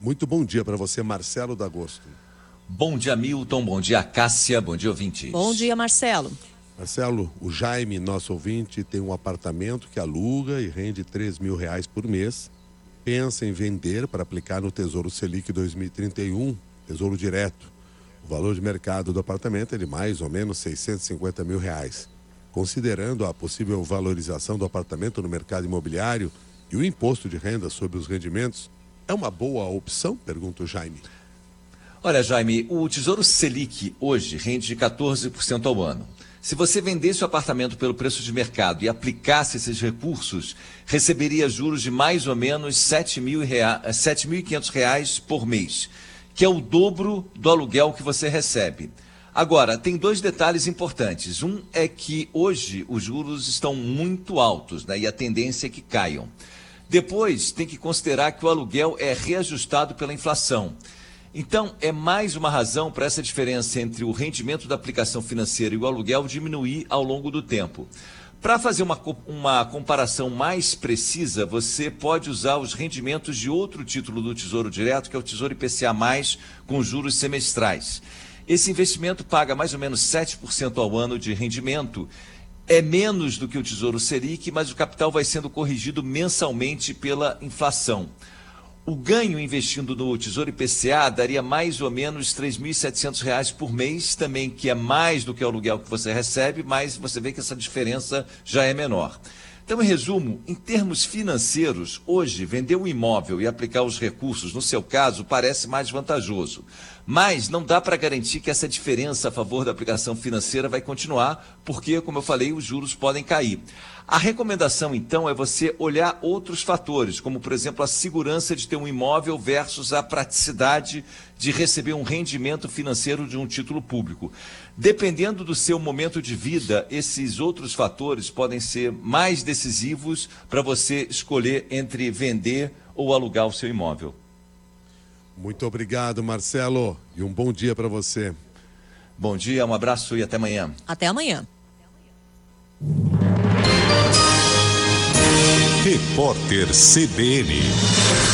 Muito bom dia para você, Marcelo D'Agosto. Bom dia, Milton. Bom dia, Cássia. Bom dia, ouvintes. Bom dia, Marcelo. Marcelo, o Jaime, nosso ouvinte, tem um apartamento que aluga e rende R$3.000 por mês. Pensa em vender para aplicar no Tesouro Selic 2031, Tesouro Direto. O valor de mercado do apartamento é de mais ou menos R$650 mil. Considerando a possível valorização do apartamento no mercado imobiliário e o imposto de renda sobre os rendimentos, é uma boa opção? Pergunta o Jaime. Olha, Jaime, o Tesouro Selic hoje rende 14% ao ano. Se você vendesse o apartamento pelo preço de mercado e aplicasse esses recursos, receberia juros de mais ou menos R$ 7.500 por mês, que é o dobro do aluguel que você recebe. Agora, tem dois detalhes importantes. Um é que hoje os juros estão muito altos, né, e a tendência é que caiam. Depois, tem que considerar que o aluguel é reajustado pela inflação. Então, é mais uma razão para essa diferença entre o rendimento da aplicação financeira e o aluguel diminuir ao longo do tempo. Para fazer uma comparação mais precisa, você pode usar os rendimentos de outro título do Tesouro Direto, que é o Tesouro IPCA+, com juros semestrais. Esse investimento paga mais ou menos 7% ao ano de rendimento. É menos do que o Tesouro Selic, mas o capital vai sendo corrigido mensalmente pela inflação. O ganho investindo no Tesouro IPCA daria mais ou menos R$ 3.700 por mês, também, que é mais do que o aluguel que você recebe, mas você vê que essa diferença já é menor. Então, em resumo, em termos financeiros, hoje, vender um imóvel e aplicar os recursos, no seu caso, parece mais vantajoso. Mas não dá para garantir que essa diferença a favor da aplicação financeira vai continuar, porque, como eu falei, os juros podem cair. A recomendação, então, é você olhar outros fatores, como, por exemplo, a segurança de ter um imóvel versus a praticidade de receber um rendimento financeiro de um título público. Dependendo do seu momento de vida, esses outros fatores podem ser mais decisivos para você escolher entre vender ou alugar o seu imóvel. Muito obrigado, Marcelo, e um bom dia para você. Bom dia, um abraço e até amanhã. Até amanhã. Repórter CBN.